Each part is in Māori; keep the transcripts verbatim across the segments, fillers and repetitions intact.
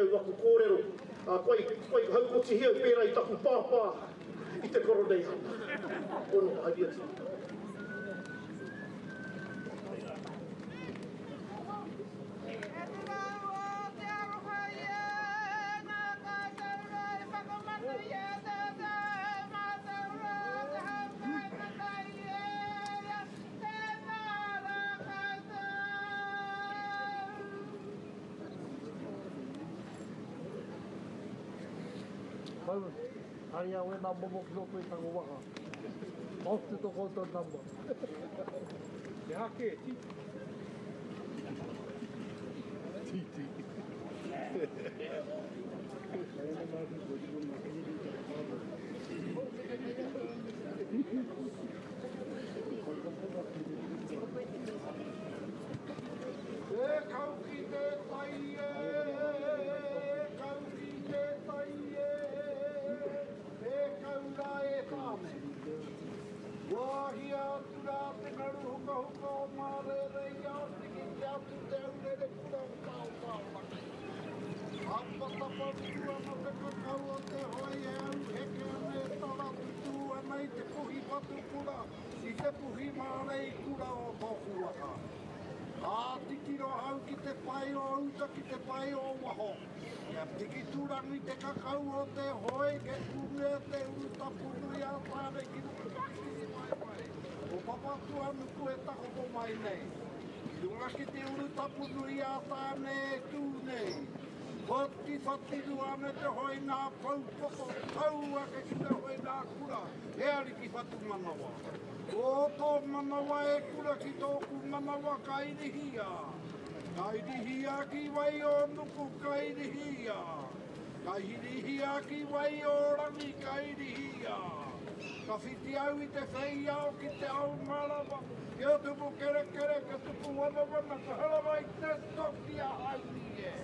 au waku kōrero. Uh, koe, koe haukoti hia pēra i taku pāpā i te koro nei hana. Ono, haria tia. Haria we nā momo ki loko i tango waka. Off to the photo number. Te hake, ti. Ti, ti. E kau ki te tai e, kau ki te tai e, e kau rā e tāne. Wāhi atu rā te ngaru huka huka o mare rei atu ki te atu te aurere kura o tau tau maki. Apa tapa tua no te kakau o te hoi e au heke ane tara tutu anei te puhi patu kura i te puhi mārei kura o toku waka. A tikiro hau ki te pai o auta ki te pai o waho. Ia tiki turangi te kakau o te hoi ke kure te uruta punu i a tāne ki te kakiri mai mai. O papatu anu ku e tako mai nei. I runga ki te uruta punu i a tāne e tū nei. Hoti whatiru ane te hoi nā paupoko, taua ke ki te hoi nā kura, e ari ki whatu manawa. O tō manawa e kura ki tōku manawa kairihia. Kairihia ki wai o nuku kairihia. Kairihia ki wai o rangi kairihia. Ka whiti au i te whei au ki te au marawa. Kia tupu kere kere ka tupu wana wana ka harawa i te toki a haini e.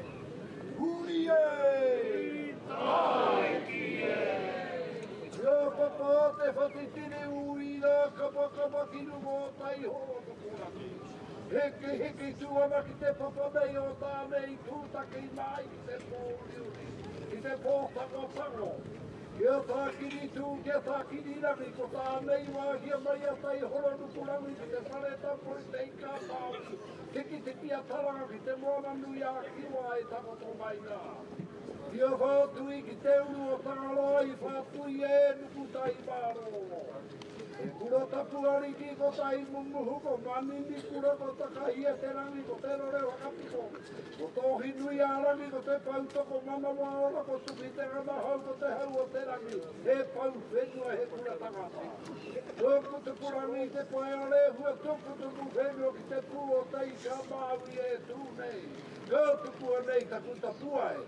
Huie! Taikie! Ia papa te whatitiri uira kapa kapa kinu mō tai horo kukuraki. Heke heke tuana ki te papa mei o tānei tūtaki mai ki te pōriuri. Ki te pōtako tango. Kia tākiri tū, kia tākiri rangi ko tānei wāhia mai a tai horo nukurangi ki te whare tapo i te ika tāu. Teki teki a taranga ki te moana nui a kiwa e takoto mai nā. Kia whātui ki te uru o Tangaroa i whātui e nuku tai māro. E kura tapu ariki ko tai mumuhu ko manini kura ko takahia te rangi ko te rore wakapiko. Ko tohi nui a rangi ko te pautoko manawa ora ko tuki te rana hau ko te hau o te rangi. He pau whenua he kura tangata. Tōku te kurangi te pai a rehua tuku tuku whenua ki te pū o tei ka māwi e tūnei. Ka tuku anei taku tapuai.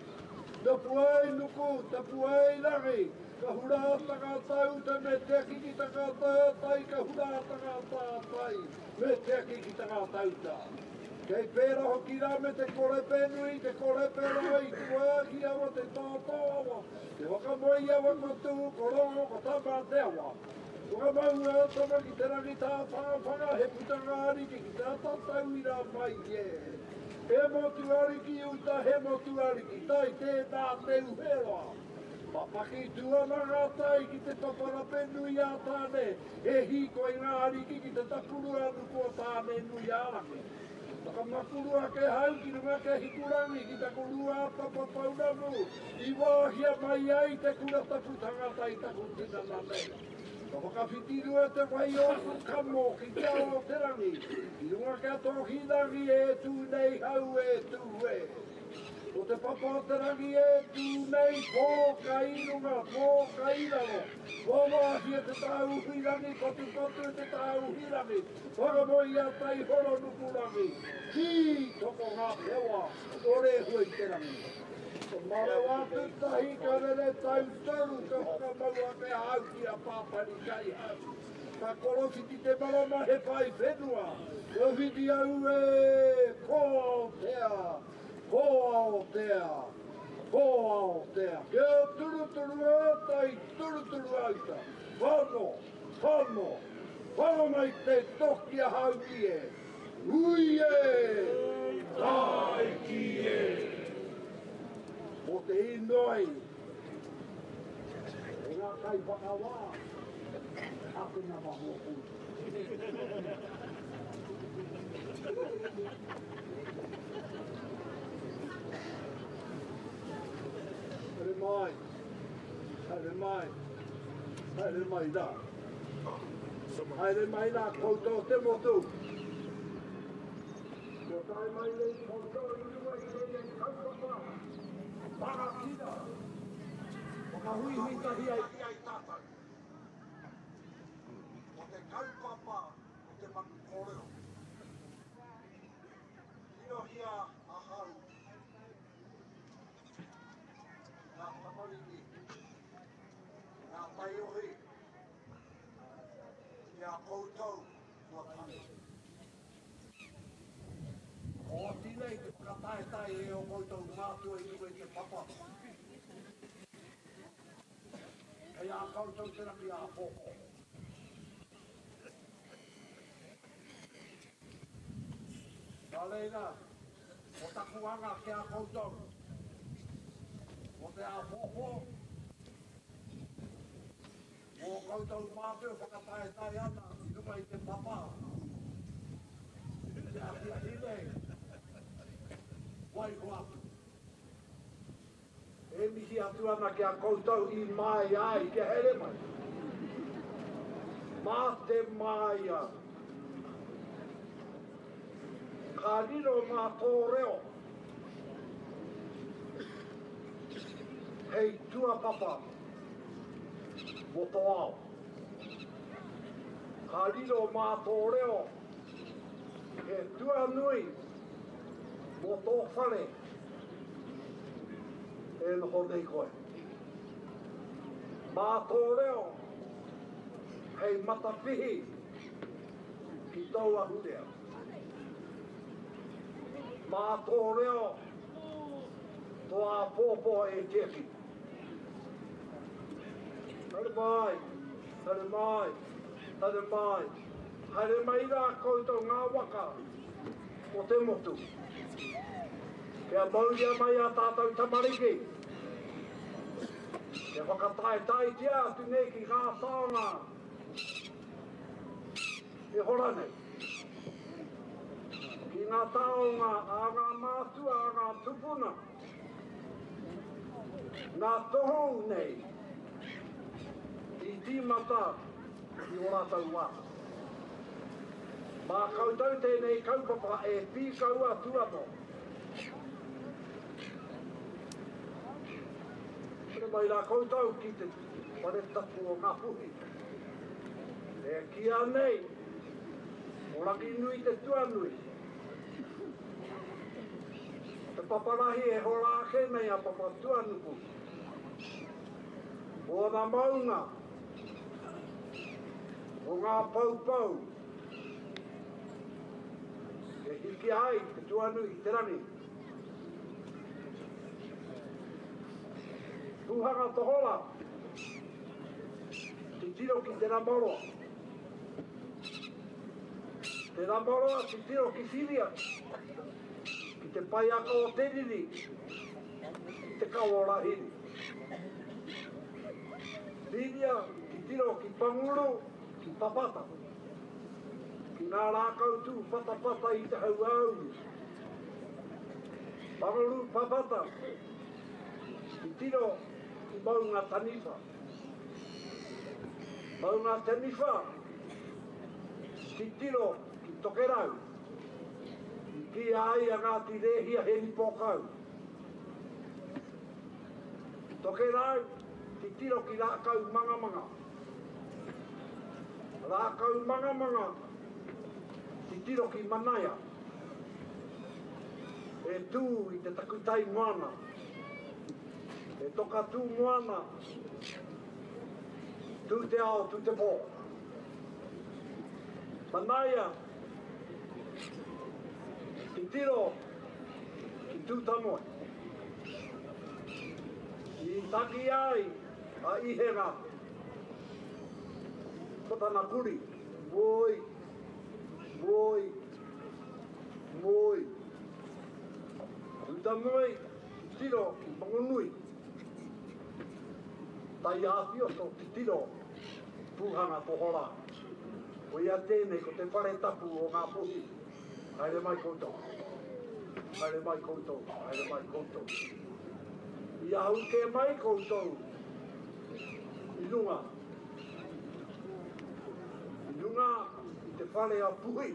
Tapuai nuku, tapuai rangi. Ka hura taka tau te me teki ki taka tātai, ka hura taka tātai, me teki ki taka tauta. Kei pēra hoki rā me te kore penui, te kore pēra i tuāki awa te tātā awa. Te waka moi awa ko tū, ko rongo, ko tama te awa. Waka mau e tama ki te rangi tā whāwhanga, he putanga ariki ki tā tātau i rā mai e. He motu ariki uta, he motu ariki, tai tēnā te uhera. Papaki tuana ngā tai ki te papara penui a tāne, e hiko i ngā ariki ki te takurua nuku o tāne nui ārangi. Taka makurua ke hau ki runga ke hikurangi ki te kurua papa paunamu, i wāhia mai ai te kura tapu tangata i taku tina nane. Ka whakawhitiru e te wai o kamo ki te ao te rangi, i runga ke ato hinangi e tū nei hau e tū e. O te papa o te rangi e tū nei pō ka inunga, pō ka inano. Pō wāhia te tāu hirangi, kotu kotu te tāu hirangi. Whakamoi a tai horo nuku rangi. Ki toko ngā pewa, o re hui te rangi. O mare wātu tahi ka rere tau taru, ka hoka maua me hau ki a pāpani kai hau. Ka korofiti te marama he pai whenua. Ka whiti au e kō tea. Hoa o tea, hoa o tea. Kia turu turu autai, turu turu auta. Whano, whano, whano mai te toki a hau ki e. Ui e, tai ki e. ai. E ngā kai whakawā. Aku ngā mahoku. Haere mai. Haere mai. Haere mai da. Haere mai da koutou te motu. Ko tai mai nei koutou i rua i nei kaupapa. Para kina. O ka hui hui tahi ai ki ai tātou. O te kaupapa o te maki kōrero. Hino hia a hau. Ngā tamariki. Ngā taiohi. Ngā koutou kua tani. O tinei te whakataetai e o koutou mātua i nui te papa. Kei a koutou te raki a pōko. Ka leina, o takuanga ki a koutou. O te a pōko. O koutou mātua whakataetai ana i nui te papa. Te a kia hinei. Wai hoatu. E mihi atu ana ki a koutou i mai ai, ke here mai. Mā te mai a. Ka riro mā tō reo. Hei tua papa. Mo tō ao. Ka riro mā tō reo. He tua nui. Mo tō whare, e noho nei koe. Mā tō reo, hei matawhihi, ki tau ahurea. Mā tō reo, tō a pōpō e teki. Haere mai, haere mai, haere mai. Haere mai rā koutou ngā waka o te motu. Kia mauria mai a tātou tamariki. Kia whakataetai tia atu nei ki ngā taonga. E hora nei. Ki ngā taonga a ngā mātua a ngā tupuna. Ngā tohu nei. I tīmata i ora tau wā. Mā koutou tēnei kaupapa e pīkaua tuamo. Mai rā koutou ki te whare tapu o ngā puhi. E kia nei, o raki nui te tuanui. Te paparahi e hora ake nei a papa tuanupu. O ngā maunga, o ngā paupau. E hiki ai te tuanui te rangi. Tuhanga tohola. Te tiro ki te ramoroa. Te ramoroa te tiro ki Siria. Ki te paiaka o Teriri. Ki te kawarahiri. Siria ki tiro ki Panguru. Ki Papata. Ki ngā rākau tū patapata i te hau au. Panguru Papata. Ki tiro ki maunga taniwha. Maunga taniwha. Ki tiro ki tokerau. Ki ai a ngā tirehia he ni pōkau. Tokerau ki tiro ki rākau mangamanga. Rākau mangamanga ki tiro ki manaia. E tū i te takutai moana. E toka tū moana, tū te ao, tū te pō. Manaia, ki tiro, ki tū tamoe. I taki ai, a ihenga. Kotana kuri, moi, moi, moi. Tū tamoe, ki tiro, ki pangonui. tai āpio tō te tiro pūhanga pohora. O ia tēnei ko te whare tapu o ngā puhi. Haere mai koutou. Haere mai koutou. Haere mai koutou. Ia hau ke mai koutou. I runga. I runga i te whare a puhi.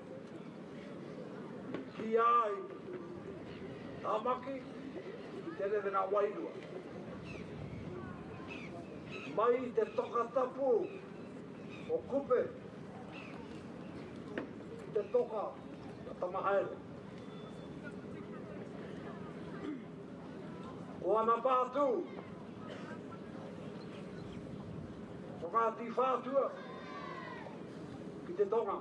Ki ai. Tāmaki i te rewe ngā wairua. Mai te toka tapu o kupe. Te toka a tamahaere. O ana pātū. O ngā ti whātua. Ki te tonga.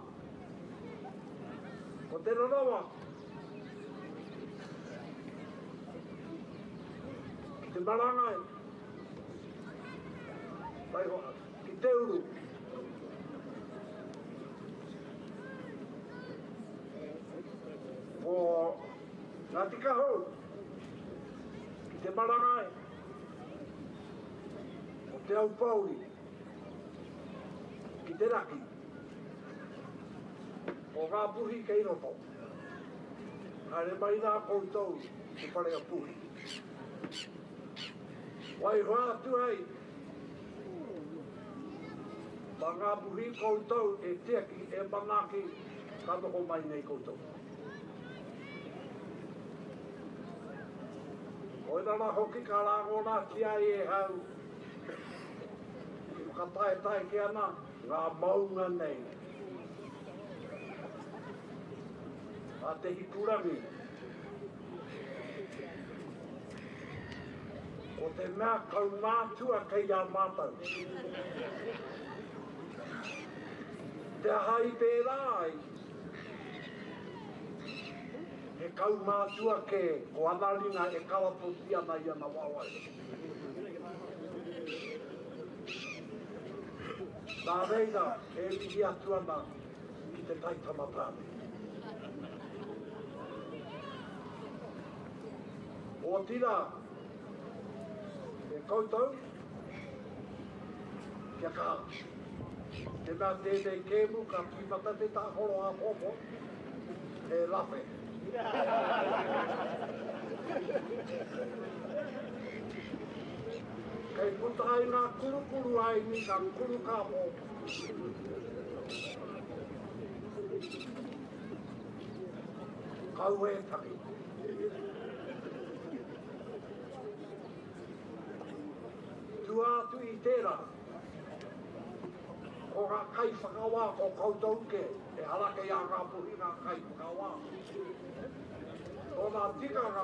O te rarawa. Ki te marangai. Tai hoa, ki te uru. O ngā tika hou. Ki te marangai. O te au pauri. Ki te raki. O ngā puhi kei roto. Haere mai nā koutou te whare a puhi. Wai hoa atu hei. Ma ngā puhi koutou e teaki e manaki ka noho mai nei koutou. O ina hoki ka rango nā tia e hau. Ki ka tae tae ki ana, ngā maunga nei. A te hipurangi. O te mea kau mātua kei a mātau. Te hai pērai. E kau mātua ke o analinga e kawapotia na ia na wawai. Nā reira e mihi atu ana ki te tai tamatāne. O tira e koutou kia kā. Te mea tēnei kēmu ka kimata te tāhoro a popo e lape. Kei puta ai ngā kurukuru ai ni ka kuru kāpo. Kau e taki. Tu atu i tērā. O ngā kai whakawā ko koutou ke, e harake ia ngā puhi ngā kai whakawā. O ngā tikanga,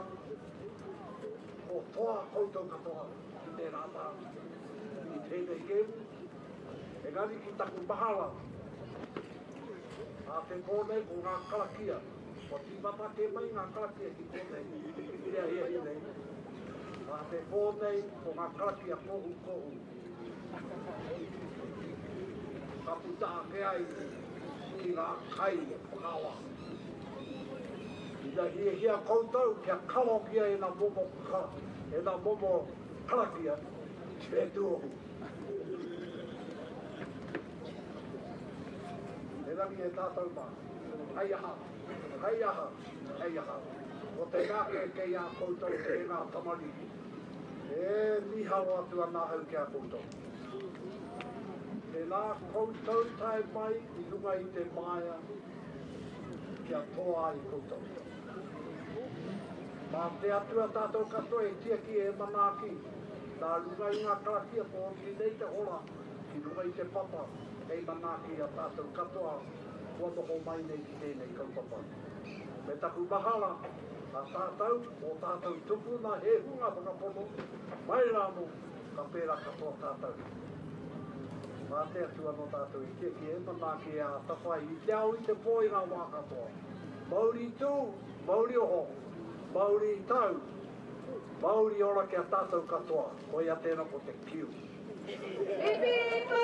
o toa koutou katoa, ki te rātā, i tēnei kēmu, e ngari ki taku mahala. A te kōnei ko ngā karakia, o tīmata ke mai ngā karakia ki kōnei, ki rea ia i nei. A te kōnei ko ngā karakia kohu kohu. Ka puta ke ai ki ngā kai whakawa. Ina hia hia koutou kia kalo kia e nā momo ka, e nā momo karakia, e tuohu. E rangi e tātou mā, hei aha, hei aha, hei aha. O te ngāke kei a koutou e ngā tamari, e mihau atu anā hau kia koutou. E nā koutou tae mai i runga i te maia kia toa i koutou. Mā te atua tātou katoa e tiaki e manaki, nā runga i ngā karakia po ki nei te hora, ki runga i te papa, e manaki a tātou katoa, kua noho mai nei ki tēnei kaupapa. Me taku mahala, a tātou, o tātou tupu na he hunga whakapono, mai rāmo, ka pērā katoa tātou. Mā te atua no tātou i teki e manaki a tawhai i te au i te pōi ngā wākatoa. Mauri tū, mauri oho, mauri tau, mauri ora kia tātou katoa, ko ia tēnā ko te kiu.